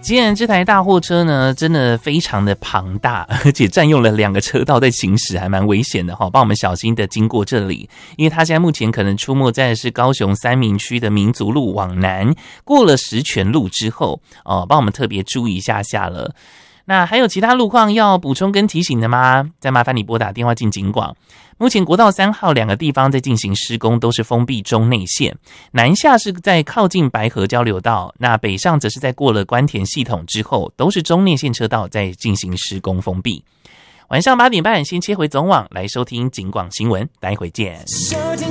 既然这台大货车呢，真的非常的庞大，而且占用了2个车道在行驶，还蛮危险的哈。帮我们小心的经过这里，因为它现在目前可能出没在的是高雄三民区的民族路往南，过了石泉路之后，帮我们特别注意一下了。那还有其他路况要补充跟提醒的吗？再麻烦你拨打电话进警广。目前国道3号2个地方在进行施工，都是封闭中内线，南下是在靠近白河交流道，那北上则是在过了关田系统之后，都是中内线车道在进行施工封闭。晚上8点半先切回总网来收听警广新闻，待会见。